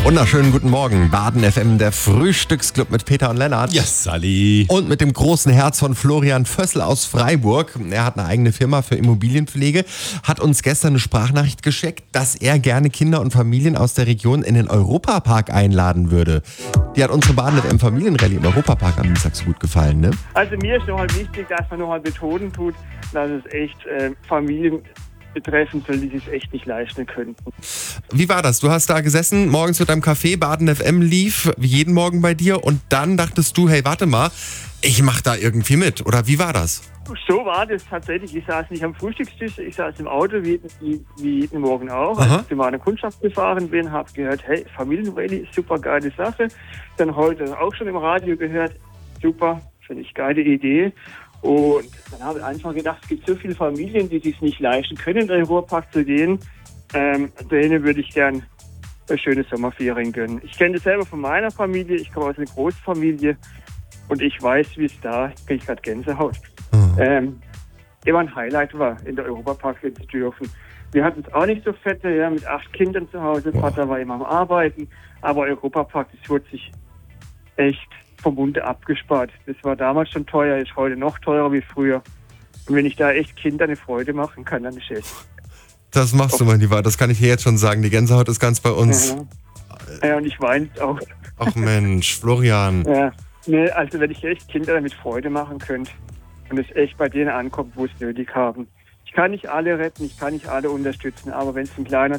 Wunderschönen guten Morgen. Baden FM, der Frühstücksclub mit Peter und Lennart. Ja, Sally. Und mit dem großen Herz von Florian Vössl aus Freiburg. Er hat eine eigene Firma für Immobilienpflege, hat uns gestern eine Sprachnachricht geschickt, dass er gerne Kinder und Familien aus der Region in den Europapark einladen würde. Die hat unsere Baden FM Familienrallye im Europapark am Dienstag so gut gefallen, ne? Also mir ist noch halt wichtig, dass man noch halt betonen tut, dass es echt Familien betreffen soll, die sich echt nicht leisten könnten. Wie war das? Du hast da gesessen, morgens mit deinem Café, Baden FM lief, wie jeden Morgen bei dir, und dann dachtest du, hey, warte mal, ich mach da irgendwie mit. Oder wie war das? So war das tatsächlich. Ich saß nicht am Frühstückstisch, ich saß im Auto, wie jeden Morgen auch. Als ich zu meiner Kundschaft gefahren bin, habe gehört, hey, Familienrallye ist super geile Sache. Dann heute auch schon im Radio gehört, super, finde ich geile Idee. Und dann habe ich einfach gedacht, es gibt so viele Familien, die sich nicht leisten können, in den Ruhrpark zu gehen. Denen würde ich gern eine schöne Sommerferien gönnen. Ich kenne das selber von meiner Familie. Ich komme aus einer Großfamilie und ich weiß, wie es da, kriege ich gerade Gänsehaut, immer ein Highlight war, in der Europapark gehen zu dürfen. Wir hatten es auch nicht so fette, ja, mit 8 Kindern zu Hause. Vater war immer am Arbeiten, aber Europapark, das wurde sich echt vom Munde abgespart. Das war damals schon teuer, ist heute noch teurer wie früher. Und wenn ich da echt Kindern eine Freude machen kann, dann ist es. Das machst du, mein Lieber, das kann ich dir jetzt schon sagen. Die Gänsehaut ist ganz bei uns. Ja, und ich weine auch. Ach Mensch, Florian. Ja, nee, also wenn ich echt Kinder damit Freude machen könnte und es echt bei denen ankommt, wo es nötig haben. Ich kann nicht alle retten, ich kann nicht alle unterstützen, aber wenn es ein kleiner